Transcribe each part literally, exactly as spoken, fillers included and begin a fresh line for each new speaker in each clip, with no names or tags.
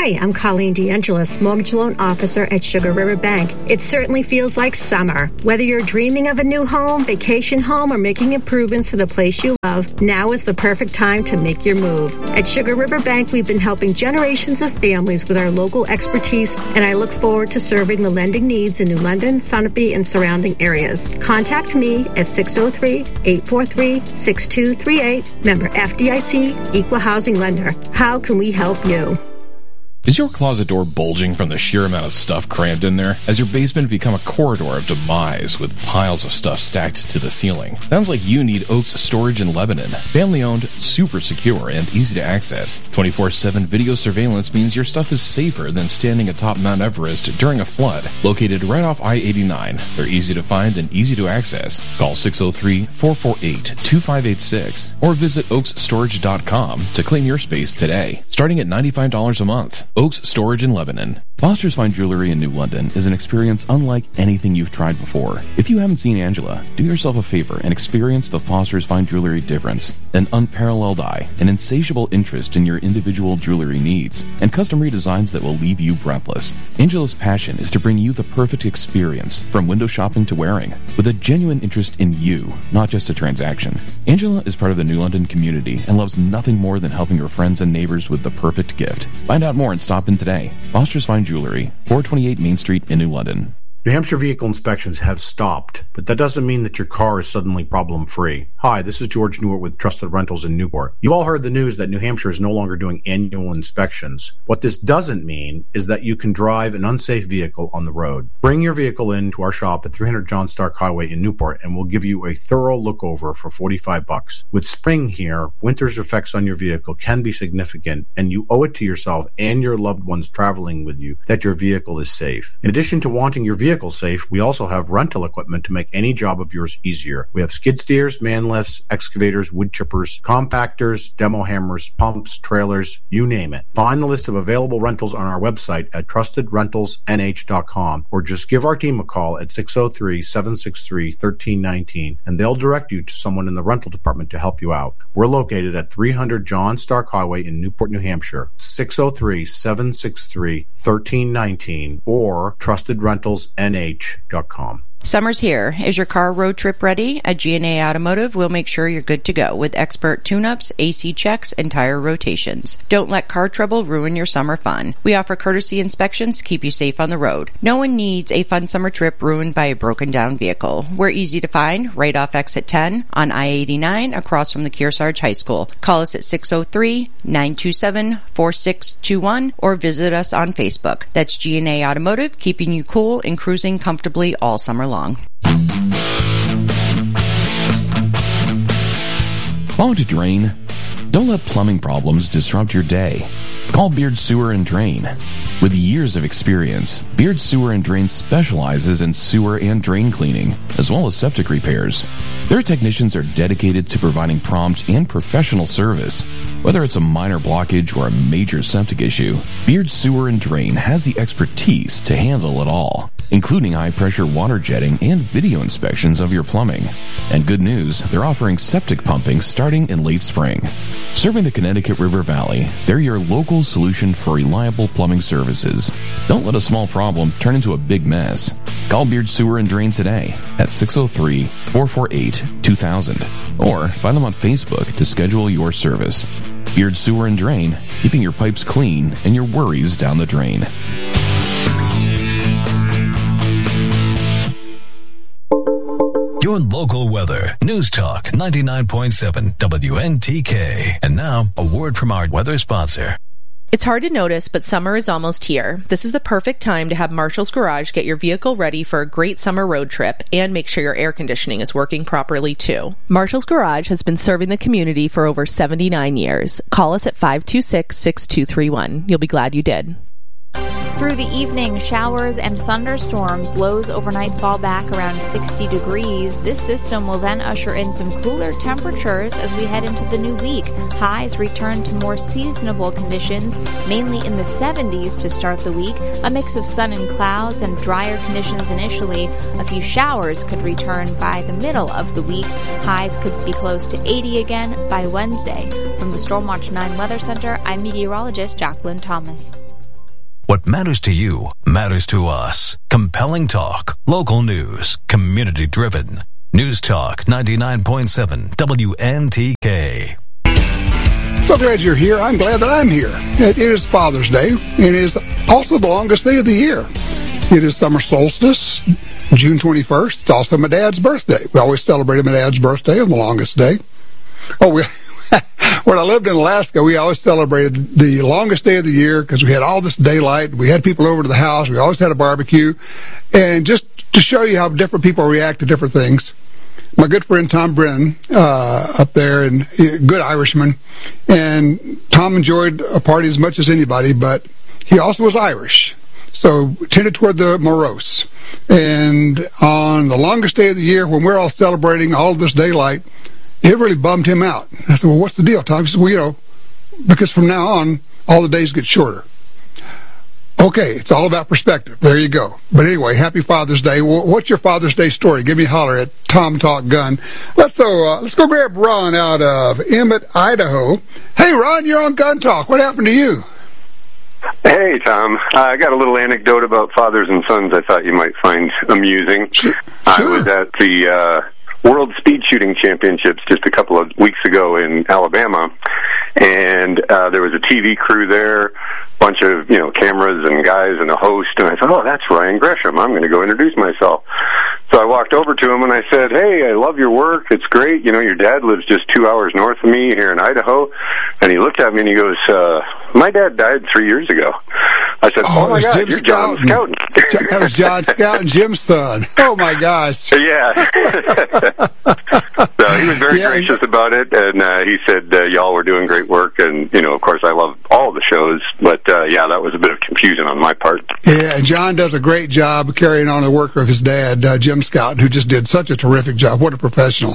Hi, I'm Colleen DeAngelis, Mortgage Loan Officer at Sugar River Bank. It certainly feels like summer. Whether you're dreaming of a new home, vacation home, or making improvements to the place you love, now is the perfect time to make your move. At Sugar River Bank, we've been helping generations of families with our local expertise, and I look forward to serving the lending needs in New London, Sunapee, and surrounding areas. Contact me at six oh three, eight four three, six two three eight, member F D I C, Equal Housing Lender. How can we help you?
Is your closet door bulging from the sheer amount of stuff crammed in there? Has your basement become a corridor of demise with piles of stuff stacked to the ceiling? Sounds like you need Oaks Storage in Lebanon. Family-owned, super secure, and easy to access. twenty-four seven video surveillance means your stuff is safer than standing atop Mount Everest during a flood. Located right off I eighty-nine, they're easy to find and easy to access. Call six oh three, four four eight, two five eight six or visit oaks storage dot com to claim your space today, starting at ninety-five dollars a month. Oaks Storage in Lebanon. Foster's Fine Jewelry in New London is an experience unlike anything you've tried before. If you haven't seen Angela, do yourself a favor and experience the Foster's Fine Jewelry difference. An unparalleled eye, an insatiable interest in your individual jewelry needs, and custom redesigns that will leave you breathless. Angela's passion is to bring you the perfect experience, from window shopping to wearing, with a genuine interest in you, not just a transaction. Angela is part of the New London community and loves nothing more than helping her friends and neighbors with the perfect gift. Find out more and stop in today. Foster's Fine Jewelry, four twenty-eight Main Street in New London.
New Hampshire vehicle inspections have stopped, but that doesn't mean that your car is suddenly problem-free. Hi, this is George Newart with Trusted Rentals in Newport. You've all heard the news that New Hampshire is no longer doing annual inspections. What this doesn't mean is that you can drive an unsafe vehicle on the road. Bring your vehicle in to our shop at three hundred John Stark Highway in Newport, and we'll give you a thorough look over for forty-five bucks. With spring here, winter's effects on your vehicle can be significant, and you owe it to yourself and your loved ones traveling with you that your vehicle is safe. In addition to wanting your vehicle safe, we also have rental equipment to make any job of yours easier. We have skid steers, man lifts, excavators, wood chippers, compactors, demo hammers, pumps, trailers, you name it. Find the list of available rentals on our website at trusted rentals n h dot com or just give our team a call at six oh three, seven six three, one three one nine and they'll direct you to someone in the rental department to help you out. We're located at three hundred John Stark Highway in Newport, New Hampshire, six oh three, seven six three, one three one nine or trusted rentals n h dot com.
Summer's here. Is your car road trip ready? At G and A Automotive, we'll make sure you're good to go with expert tune-ups, A C checks, and tire rotations. Don't let car trouble ruin your summer fun. We offer courtesy inspections to keep you safe on the road. No one needs a fun summer trip ruined by a broken-down vehicle. We're easy to find right off exit ten on I eighty-nine across from the Kearsarge High School. Call us at six oh three, nine two seven, four six two one or visit us on Facebook. That's G and A Automotive, keeping you cool and cruising comfortably all summer long. long.
Want to drain? Don't let plumbing problems disrupt your day. Call Beard Sewer and Drain. With years of experience, Beard Sewer and Drain specializes in sewer and drain cleaning, as well as septic repairs. Their technicians are dedicated to providing prompt and professional service. Whether it's a minor blockage or a major septic issue, Beard Sewer and Drain has the expertise to handle it all, including high-pressure water jetting and video inspections of your plumbing. And good news, they're offering septic pumping starting in late spring. Serving the Connecticut River Valley, they're your local solution for reliable plumbing services. Don't let a small problem turn into a big mess. Call Beard Sewer and Drain today at six oh three, four four eight, two thousand or find them on Facebook to schedule your service. Beard Sewer and Drain, keeping your pipes clean and your worries down the drain.
Your local weather. News Talk ninety-nine point seven W N T K. And now, a word from our weather sponsor.
It's hard to notice, but summer is almost here. This is the perfect time to have Marshall's Garage get your vehicle ready for a great summer road trip and make sure your air conditioning is working properly, too. Marshall's Garage has been serving the community for over seventy-nine years. Call us at five two six, six two three one. You'll be glad you did.
Through the evening, showers and thunderstorms. Lows overnight fall back around sixty degrees. This system will then usher in some cooler temperatures as we head into the new week. Highs return to more seasonable conditions, mainly in the seventies to start the week. A mix of sun and clouds and drier conditions initially. A few showers could return by the middle of the week. Highs could be close to eighty again by Wednesday. From the Stormwatch nine Weather Center, I'm meteorologist Jacqueline Thomas.
What matters to you matters to us. Compelling talk, local news, community driven. News Talk ninety-nine point seven W N T K.
So glad you're here. I'm glad that I'm here. It is Father's Day. It is also the longest day of the year. It is summer solstice, June twenty-first. It's also my dad's birthday. We always celebrated my dad's birthday on the longest day. Oh, we, when I lived in Alaska, we always celebrated the longest day of the year because we had all this daylight. We had people over to the house. We always had a barbecue. And just to show you how different people react to different things, my good friend Tom Brennan uh, up there, and good Irishman, and Tom enjoyed a party as much as anybody, but he also was Irish, so tended toward the morose. And on the longest day of the year, when we're all celebrating all of this daylight, it really bummed him out. I said, well, what's the deal, Tom? He said, well, you know, because from now on, all the days get shorter. Okay, it's all about perspective. There you go. But anyway, happy Father's Day. What's your Father's Day story? Give me a holler at Tom Talk Gun. Let's go, uh, let's go grab Ron out of Emmett, Idaho. Hey, Ron, you're on Gun Talk. What happened to you?
Hey, Tom. Uh, I got a little anecdote about fathers and sons I thought you might find amusing.
Sure.
I was at the uh, World Speed Shooting Championships just a couple of weeks ago in Alabama, and uh, there was a T V crew there, bunch of, you know, cameras and guys and a host, and I thought, oh, that's Ryan Gresham. I'm going to go introduce myself. So I walked over to him and I said, hey, I love your work. It's great. You know, your dad lives just two hours north of me here in Idaho. And he looked at me and he goes, uh, my dad died three years ago. I said, oh, oh my God, Jim you're John Scouten.
That was John Scouten, Jim's son. Oh, my gosh.
Yeah. So he was very yeah, gracious about it, and uh, he said, uh, y'all were doing great work. And, you know, of course, I love all the shows, but, uh, yeah, that was a bit of confusion on my part.
Yeah, and John does a great job of carrying on the work of his dad, uh, Jim Scouten, who just did such a terrific job. What a professional.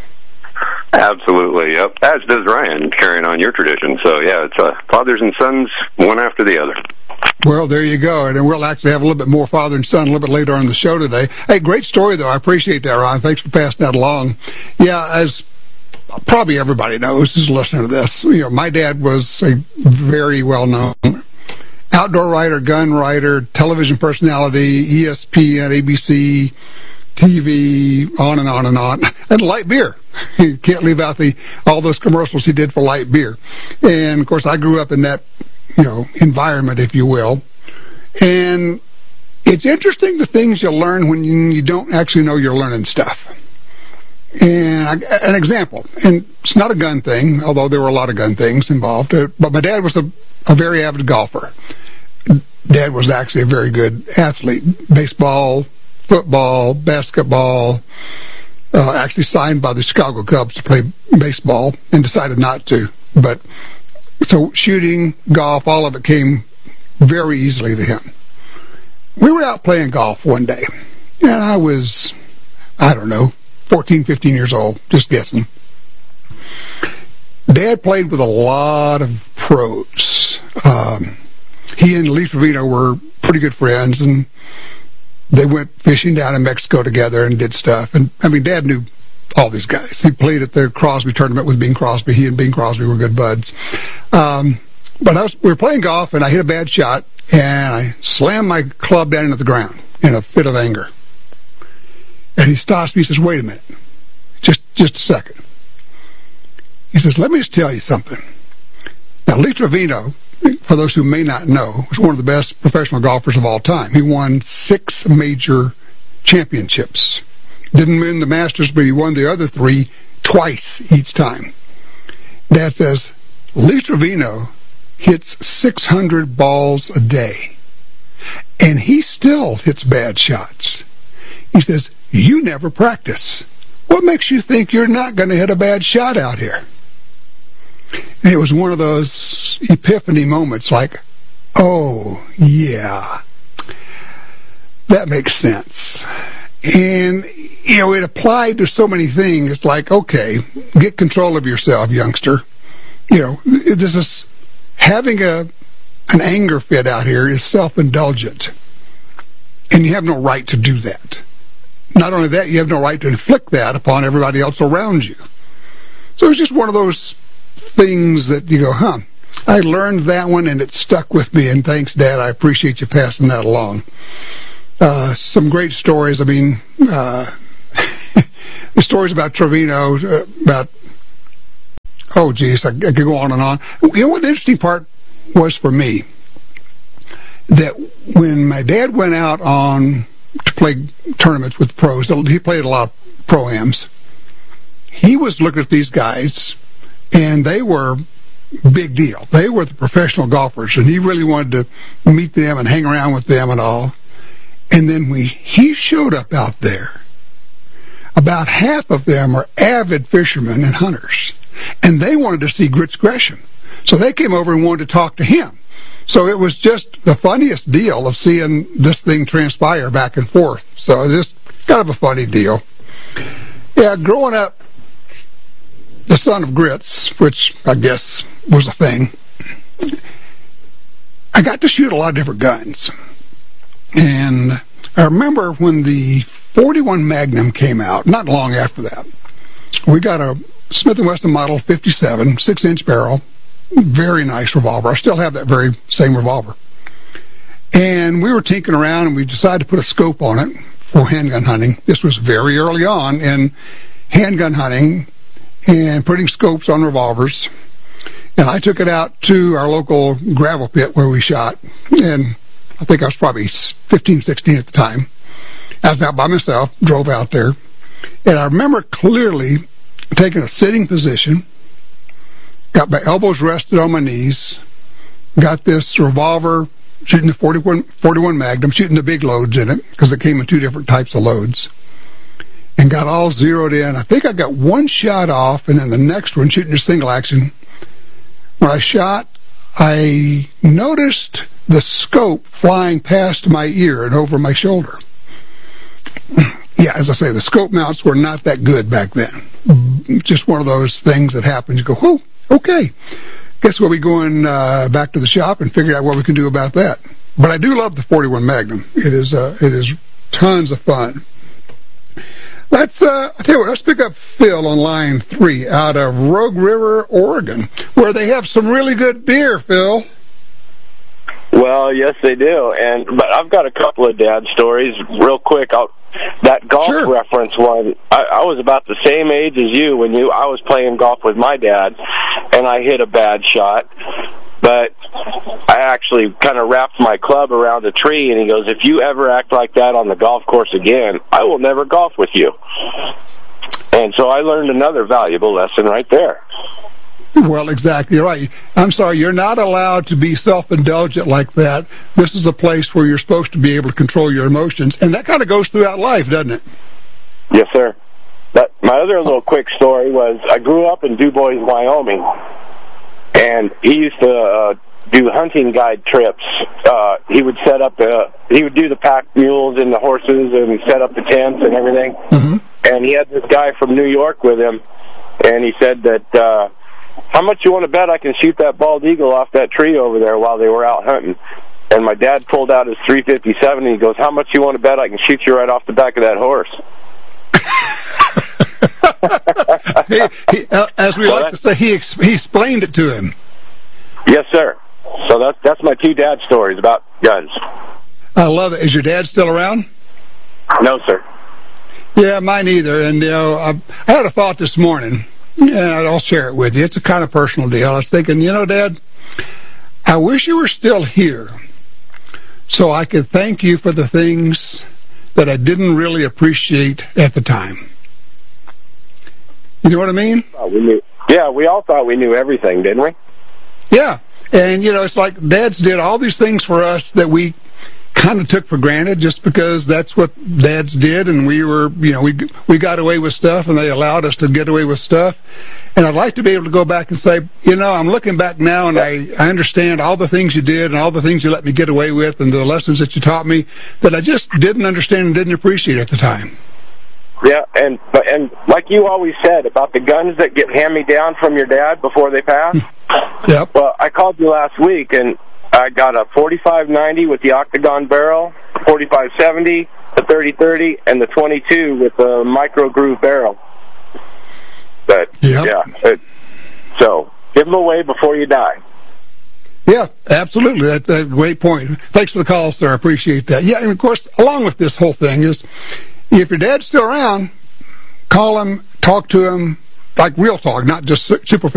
Absolutely, yep. As does Ryan, carrying on your tradition. So, yeah, it's uh, fathers and sons, one after the other.
Well, there you go. And we'll actually have a little bit more father and son a little bit later on the show today. Hey, great story, though. I appreciate that, Ron. Thanks for passing that along. Yeah, as probably everybody knows who's listening to this, you know, my dad was a very well-known outdoor writer, gun writer, television personality, E S P N, A B C, T V, on and on and on, and light beer. You can't leave out the all those commercials he did for light beer. And, of course, I grew up in that, you know, environment, if you will. And it's interesting the things you learn when you, you don't actually know you're learning stuff. And I, an example, and it's not a gun thing, although there were a lot of gun things involved, uh, but my dad was a, a very avid golfer. Dad was actually a very good athlete. Baseball, football, basketball, uh, actually signed by the Chicago Cubs to play baseball and decided not to. But so shooting, golf, all of it came very easily to him. We were out playing golf one day, and I was, I don't know, fourteen, fifteen years old, just guessing. Dad played with a lot of pros. Um, he and Lee Trevino were pretty good friends, and they went fishing down in Mexico together and did stuff. And, I mean, Dad knew all these guys. He played at the Crosby tournament with Bing Crosby. He and Bing Crosby were good buds. Um, but I was, we were playing golf, and I hit a bad shot, and I slammed my club down into the ground in a fit of anger. And he stops me. He says, wait a minute. Just, just a second. He says, let me just tell you something. Now, Lee Trevino, for those who may not know, was one of the best professional golfers of all time. He won six major championships. Didn't win the Masters, but he won the other three twice each time. Dad says, Lee Trevino hits six hundred balls a day, and he still hits bad shots. He says, you never practice. What makes you think you're not going to hit a bad shot out here? And it was one of those epiphany moments like, oh, yeah, that makes sense. And, you know, it applied to so many things. It's like, okay, get control of yourself, youngster. You know, this is having a an anger fit out here is self-indulgent. And you have no right to do that. Not only that, you have no right to inflict that upon everybody else around you. So it's just one of those things that you go, huh, I learned that one, and it stuck with me, and thanks, Dad. I appreciate you passing that along. Uh, some great stories. I mean, uh, the stories about Trevino, uh, about, oh, geez, I, I could go on and on. You know what the interesting part was for me? That when my dad went out on to play tournaments with pros, he played a lot of pro-ams. He was looking at these guys, and they were big deal. They were the professional golfers, and he really wanted to meet them and hang around with them and all. And then when he showed up out there, about half of them are avid fishermen and hunters, and they wanted to see Grits Gresham. So they came over and wanted to talk to him. So it was just the funniest deal of seeing this thing transpire back and forth. So just kind of a funny deal. Yeah, growing up, the son of Grits, which I guess was a thing, I got to shoot a lot of different guns. And I remember when the forty-one Magnum came out, not long after that, we got a Smith and Wesson Model fifty-seven, six-inch barrel, very nice revolver. I still have that very same revolver. And we were tinkering around, and we decided to put a scope on it for handgun hunting. This was very early on in handgun hunting and putting scopes on revolvers. And I took it out to our local gravel pit where we shot. And I think I was probably fifteen, sixteen at the time. I was out by myself, drove out there. And I remember clearly taking a sitting position, got my elbows rested on my knees, got this revolver, shooting the forty-one, forty-one Magnum, shooting the big loads in it, because it came in two different types of loads, and got all zeroed in. I think I got one shot off, and then the next one, shooting a single action. When I shot, I noticed the scope flying past my ear and over my shoulder. Yeah, as I say, the scope mounts were not that good back then. Just one of those things that happens. You go, whoa, okay. Guess we'll be going uh, back to the shop and figure out what we can do about that. But I do love the forty-one Magnum. It is uh, it is tons of fun. Let's uh, I tell you what, let's pick up Phil on line three out of Rogue River, Oregon, where they have some really good beer. Phil.
Well, yes, they do. And but I've got a couple of dad stories real quick. I'll, that golf
sure.
reference one, I, I was about the same age as you when you I was playing golf with my dad, and I hit a bad shot. But I actually kind of wrapped my club around a tree, and he goes, if you ever act like that on the golf course again, I will never golf with you. And so I learned another valuable lesson right there.
Well, exactly right. I'm sorry, you're not allowed to be self-indulgent like that. This is a place where you're supposed to be able to control your emotions, and that kind of goes throughout life, doesn't it?
Yes, sir. But my other little quick story was I grew up in DuBois, Wyoming, and he used to uh, do hunting guide trips. Uh, he would set up the, he would do the pack mules and the horses and set up the tents and everything. Mm-hmm. And he had this guy from New York with him, and he said that, uh, how much you want to bet I can shoot that bald eagle off that tree over there while they were out hunting? And my dad pulled out his three fifty-seven, and he goes, how much you want to bet I can shoot you right off the back of that horse?
he, he, uh, as we well, like to say, he ex- he explained it to him.
Yes, sir. So that's, that's my two dad stories about guns.
I love it. Is your dad still around?
No, sir.
Yeah, mine either. And, you know, I, I had a thought this morning. Yeah, I'll share it with you. It's a kind of personal deal. I was thinking, you know, Dad, I wish you were still here so I could thank you for the things that I didn't really appreciate at the time. You know what I mean?
Oh, we knew, yeah, we all thought we knew everything, didn't we?
Yeah. And, you know, it's like Dads did all these things for us that we kind of took for granted just because that's what Dads did, and we were, you know, we we got away with stuff, and they allowed us to get away with stuff. And I'd like to be able to go back and say, you know, I'm looking back now, and I, I understand all the things you did and all the things you let me get away with and the lessons that you taught me that I just didn't understand and didn't appreciate at the time.
Yeah, and and like you always said about the guns that get hand-me-down from your dad before they pass.
Yep.
Well, I called you last week, and I got a forty-five ninety with the octagon barrel, forty-five seventy, the thirty thirty, and the twenty-two with the micro groove barrel. But,
yep.
yeah, it, so give them away before you die.
Yeah, absolutely. That's a great point. Thanks for the call, sir. I appreciate that. Yeah, and of course, along with this whole thing is, if your dad's still around, call him, talk to him, like real talk, not just superficial.